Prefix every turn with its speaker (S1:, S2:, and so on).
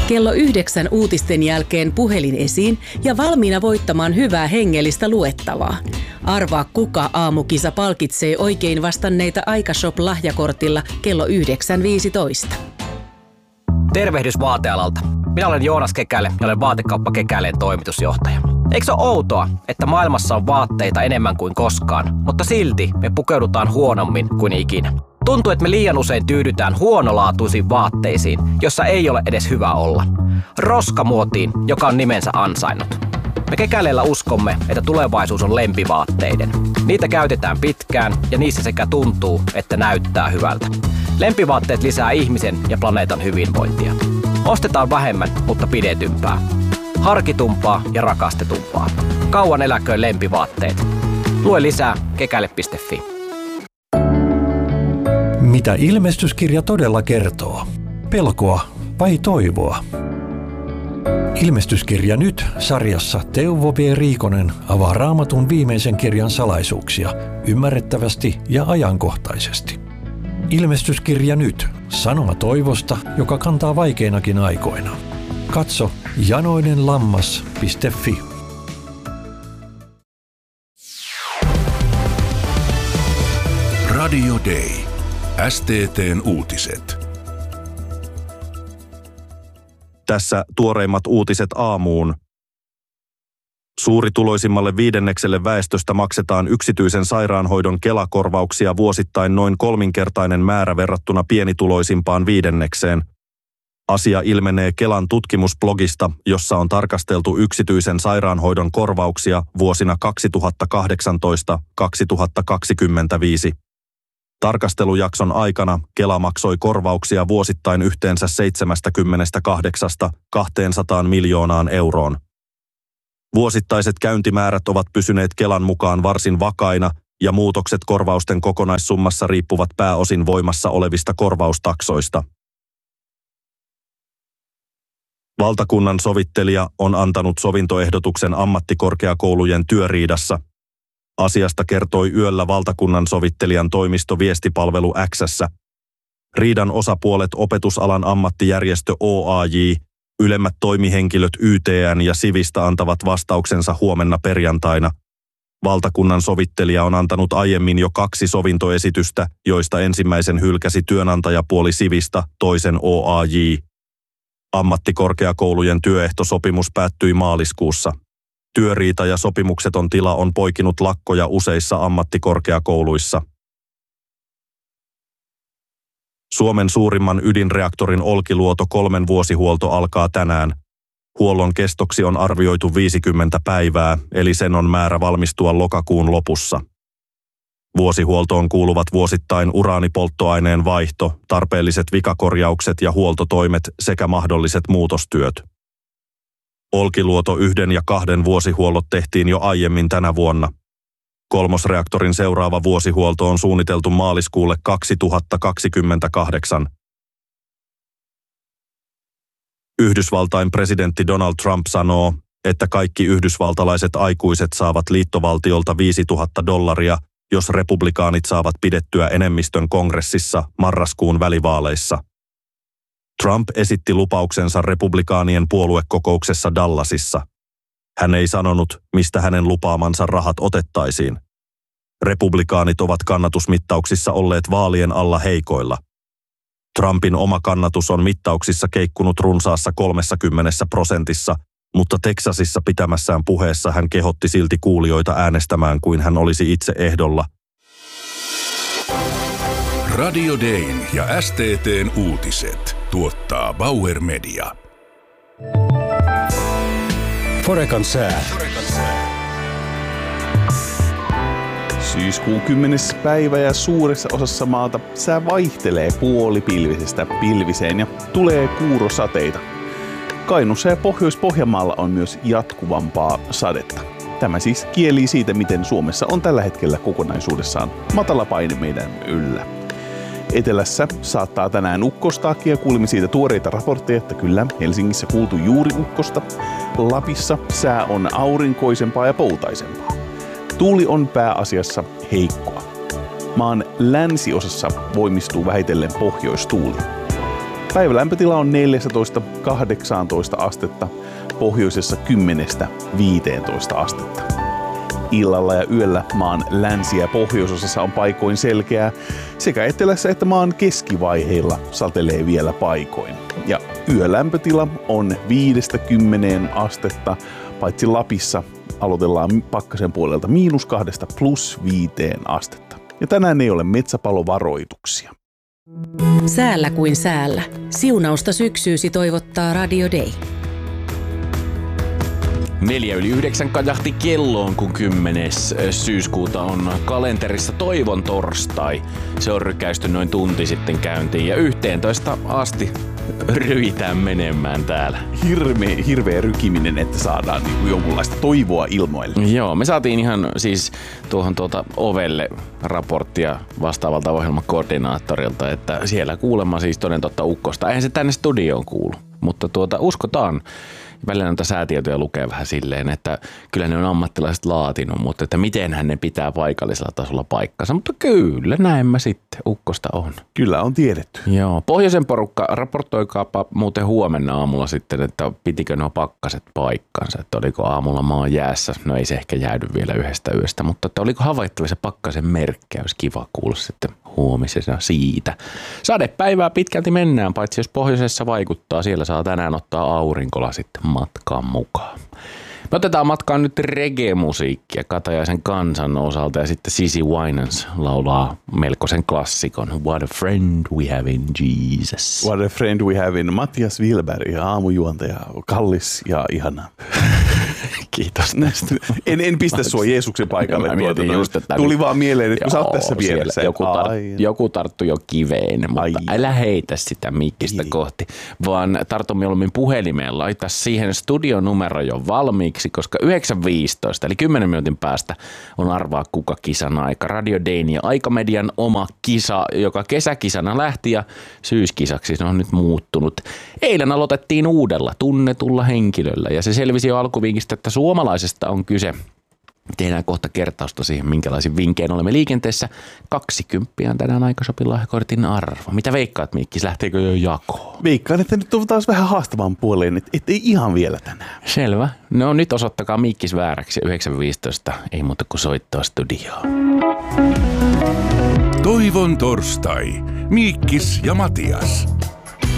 S1: Kello 9 uutisten jälkeen puhelin esiin ja valmiina voittamaan hyvää hengellistä luettavaa. Arvaa kuka aamukisa palkitsee oikein vastanneita Aikashop-lahjakortilla kello 9.15.
S2: Tervehdys vaatealalta. Minä olen Joonas Kekäle ja olen Vaatekauppa Kekäleen toimitusjohtaja. Eikö se ole outoa, että maailmassa on vaatteita enemmän kuin koskaan, mutta silti me pukeudutaan huonommin kuin ikinä? Tuntuu, että me liian usein tyydytään huonolaatuisiin vaatteisiin, jossa ei ole edes hyvä olla. Roskamuotiin, joka on nimensä ansainnut. Me Kekäleellä uskomme, että tulevaisuus on lempivaatteiden. Niitä käytetään pitkään ja niissä sekä tuntuu, että näyttää hyvältä. Lempivaatteet lisää ihmisen ja planeetan hyvinvointia. Ostetaan vähemmän, mutta pidetympää. Harkitumpaa ja rakastetumpaa. Kauan eläköön lempivaatteet. Lue lisää kekäle.fi.
S3: Mitä ilmestyskirja todella kertoo? Pelkoa vai toivoa? Ilmestyskirja nyt -sarjassa Teuvo B. Riikonen avaa Raamatun viimeisen kirjan salaisuuksia ymmärrettävästi ja ajankohtaisesti. Ilmestyskirja nyt -sanoma toivosta, joka kantaa vaikeinakin aikoina. Katso janoinenlammas.fi.
S4: Radio Day. STT:n uutiset.
S5: Tässä tuoreimmat uutiset aamuun. Suurituloisimmalle 5% väestöstä maksetaan yksityisen sairaanhoidon Kela-korvauksia vuosittain noin 3-kertainen määrä verrattuna pienituloisimpaan 5%. Asia ilmenee Kelan tutkimusblogista, jossa on tarkasteltu yksityisen sairaanhoidon korvauksia vuosina 2018-2025. Tarkastelujakson aikana Kela maksoi korvauksia vuosittain yhteensä 78-200 miljoonaan euroon. Vuosittaiset käyntimäärät ovat pysyneet Kelan mukaan varsin vakaina ja muutokset korvausten kokonaissummassa riippuvat pääosin voimassa olevista korvaustaksoista. Valtakunnan sovittelija on antanut sovintoehdotuksen ammattikorkeakoulujen työriidassa. Asiasta kertoi yöllä valtakunnan sovittelijan toimisto Viestipalvelu X:ssä. Riidan osapuolet opetusalan ammattijärjestö OAJ, ylemmät toimihenkilöt YTN ja Sivistä antavat vastauksensa huomenna perjantaina. Valtakunnan sovittelija on antanut aiemmin jo 2 sovintoesitystä, joista ensimmäisen hylkäsi työnantajapuoli Sivistä, toisen OAJ. Ammattikorkeakoulujen työehtosopimus päättyi maaliskuussa. Työriita ja sopimukseton tila on poikinut lakkoja useissa ammattikorkeakouluissa. Suomen suurimman ydinreaktorin Olkiluoto 3 vuosihuolto alkaa tänään. Huollon kestoksi on arvioitu 50 päivää, eli sen on määrä valmistua lokakuun lopussa. Vuosihuoltoon kuuluvat vuosittain uraanipolttoaineen vaihto, tarpeelliset vikakorjaukset ja huoltotoimet sekä mahdolliset muutostyöt. Olkiluoto 1 ja 2 vuosihuollot tehtiin jo aiemmin tänä vuonna. Kolmosreaktorin seuraava vuosihuolto on suunniteltu maaliskuulle 2028. Yhdysvaltain presidentti Donald Trump sanoo, että kaikki yhdysvaltalaiset aikuiset saavat liittovaltiolta $5,000, jos republikaanit saavat pidettyä enemmistön kongressissa marraskuun välivaaleissa. Trump esitti lupauksensa republikaanien puoluekokouksessa Dallasissa. Hän ei sanonut, mistä hänen lupaamansa rahat otettaisiin. Republikaanit ovat kannatusmittauksissa olleet vaalien alla heikoilla. Trumpin oma kannatus on mittauksissa keikkunut runsaassa 30%, mutta Teksasissa pitämässään puheessa hän kehotti silti kuulijoita äänestämään kuin hän olisi itse ehdolla.
S4: Radio Dayn ja STT:n uutiset tuottaa Bauer Media.
S3: Forekan sää.
S6: Syyskuun 10. päivä ja suuressa osassa maata sää vaihtelee puolipilvisestä pilviseen ja tulee kuurosateita. Kainuussa ja Pohjois-Pohjanmaalla on myös jatkuvampaa sadetta. Tämä siis kielii siitä, miten Suomessa on tällä hetkellä kokonaisuudessaan matala paine meidän yllä. Etelässä saattaa tänään ukkostaakin ja kuulimme siitä tuoreita raportteja, että kyllä Helsingissä kuultu juuri ukkosta. Lapissa sää on aurinkoisempaa ja poutaisempaa. Tuuli on pääasiassa heikkoa. Maan länsiosassa voimistuu vähitellen pohjoistuuli. Päivälämpötila on 14-18 astetta, pohjoisessa 10-15 astetta. Illalla ja yöllä maan länsi- ja pohjoisosassa on paikoin selkeää, sekä etelässä että maan keskivaiheilla satelee vielä paikoin. Ja yölämpötila on 5-10 astetta, paitsi Lapissa aloitellaan pakkasen puolelta -2 +5 astetta. Ja tänään ei ole metsäpalovaroituksia.
S1: Säällä kuin säällä. Siunausta syksyysi toivottaa Radio Day.
S7: 8:04 kajahti kelloon, kun 10. syyskuuta on kalenterissa Toivon torstai. Se on rykäisty noin tunti sitten käyntiin ja 11 asti ryitään menemään täällä.
S6: Hirveä rykiminen, että saadaan niinku jonkunlaista toivoa ilmoille.
S7: Joo, me saatiin ihan siis tuohon ovelle raporttia vastaavalta ohjelmakoordinaattorilta, että siellä kuulemma siis toden totta ukkosta. Eihän se tänne studioon kuulu, mutta uskotaan. Välillä noita säätietoja lukee vähän silleen, että kyllä ne on ammattilaiset laatinut, mutta että mitenhän ne pitää paikallisella tasolla paikkansa. Mutta kyllä, näin mä sitten, ukkosta on.
S6: Kyllä on tiedetty.
S7: Joo, pohjoisen porukka, raportoikaapa muuten huomenna aamulla sitten, että pitikö nuo pakkaset paikkansa, että oliko aamulla maa jäässä. No ei se ehkä jäädy vielä yhdestä yöstä, mutta että oliko havaittavissa pakkasen merkkejä, olisi kiva kuulla sitten huomisena siitä. Sadepäivää pitkälti mennään, paitsi jos pohjoisessa vaikuttaa, siellä saa tänään ottaa aurinkola sitten matkaan mukaan. Me otetaan matkaan nyt reggae-musiikkia Katajaisen kansan osalta ja sitten Sissy Winans laulaa melkoisen klassikon What a friend we have in Jesus.
S6: What a friend we have in Matias Wilberg, aamujuontaja, kallis ja ihana.
S7: Kiitos tästä.
S6: En pistä sua Jeesuksen paikalle. Tuli vaan mieleen, että kun sä oot tässä vieressä.
S7: Joku tarttui jo kiveen, mutta älä heitä sitä mikkistä kohti, vaan tartu mieluummin puhelimeen. Laita siihen studionumero jo valmiiksi, koska 9.15 eli 10 minuutin päästä on Arvaa kuka -kisan aika. Radio Dayn ja Aikamedian oma kisa, joka kesäkisana lähti ja syyskisaksi se on nyt muuttunut. Eilen aloitettiin uudella tunnetulla henkilöllä ja se selvisi jo alkuvinkistä, että suomalaisesta on kyse. Tehdään kohta kertausta siihen, minkälaisin vinkkein olemme liikenteessä. 20 on tänään Aikashopin lahjakortin arvo. Mitä veikkaat, Mikkis? Lähteekö jo jakoon?
S6: Veikkaan, että nyt on taas vähän haastavan puoleen, ettei ihan vielä tänään.
S7: Selvä. No nyt osoittakaa Mikkis vääräksi 9.15. Ei muuta kuin soittaa studioon.
S4: Toivon torstai. Miikkis ja Matias.